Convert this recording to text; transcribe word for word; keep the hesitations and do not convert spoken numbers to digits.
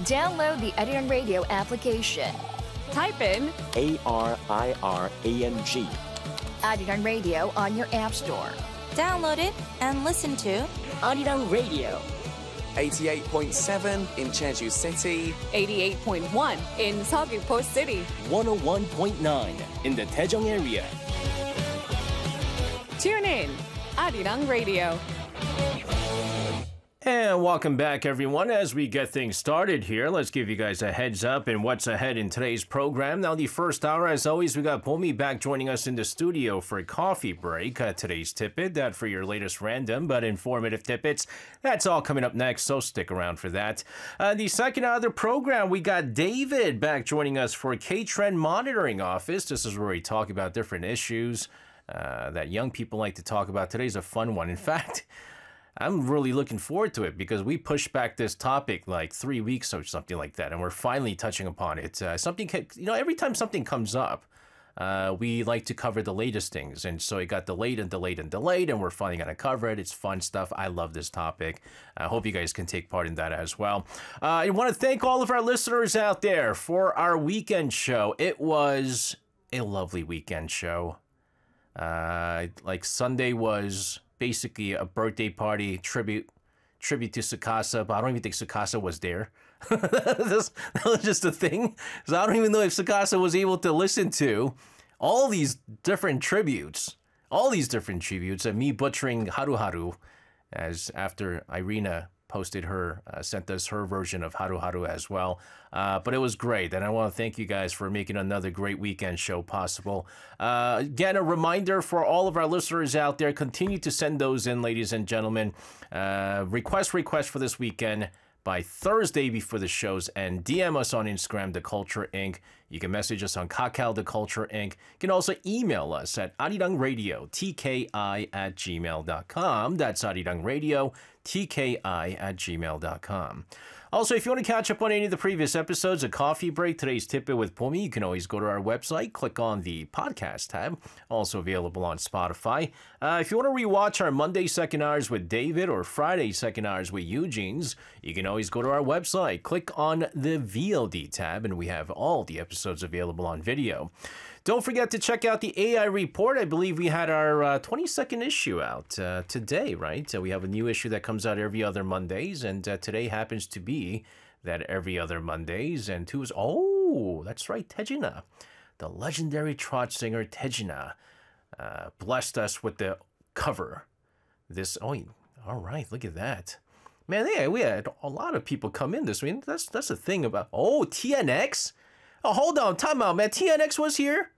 Download the Arirang Radio application. Type in A R I R A N G. Arirang Radio on your app store. Download it and listen to Arirang Radio. eighty-eight point seven in Jeju City. eighty-eight point one in Seogwipo City. one oh one point nine in the Daejeong area. Tune in, Arirang Radio. And welcome back, everyone. As we get things started here, let's give you guys a heads up in what's ahead in today's program. Now, the first hour, as always, we got Pomi back joining us in the studio for a coffee break. Uh, today's tidbit, that for your latest random but informative tidbits. That's all coming up next, so stick around for that. Uh, the second hour of the program, we got David back joining us for K-Trend Monitoring Office. This is where we talk about different issues uh, that young people like to talk about. Today's a fun one. In fact, I'm really looking forward to it because we pushed back this topic like three weeks or something like that, and we're finally touching upon it. Uh, something, you know, every time something comes up, uh, we like to cover the latest things, and so it got delayed and delayed and delayed, and we're finally going to cover it. It's fun stuff. I love this topic. I hope you guys can take part in that as well. Uh, I want to thank all of our listeners out there for our weekend show. It was a lovely weekend show. Uh, like Sunday was basically a birthday party tribute tribute to Tsukasa, but I don't even think Tsukasa was there. That was just a thing. So I don't even know if Tsukasa was able to listen to all these different tributes, all these different tributes, and me butchering Haru Haru, as after Irina posted her, uh, sent us her version of Haru Haru as well. Uh, but it was great, and I want to thank you guys for making another great weekend show possible. Uh, again, a reminder for all of our listeners out there, continue to send those in, ladies and gentlemen. Uh, request, request for this weekend by Thursday before the shows, and D M us on Instagram, The Culture Incorporated. You can message us on Kakao, The Culture Incorporated. You can also email us at arirangradio, T K I at gmail dot com. That's arirangradio, T K I at gmail dot com. Also, if you want to catch up on any of the previous episodes of Coffee Break, today's tidbit with Pomi, you can always go to our website, click on the podcast tab, also available on Spotify. Uh, if you want to rewatch our Monday second hours with David or Friday second hours with Eugene's, you can always go to our website, click on the V O D tab, and we have all the episodes available on video. Don't forget to check out the A I Report. I believe we had our uh, twenty-second issue out uh, today, right? So we have a new issue that comes out every other Mondays, and uh, today happens to be that every other Mondays. And Tuesdays. Oh, that's right, Taejina. The legendary trot singer Taejina uh, blessed us with the cover. This, oh, all right, look at that. Man, yeah, we had a lot of people come in this week. That's, that's the thing about, oh, T N X? Oh, hold on, time out, man. T N X was here?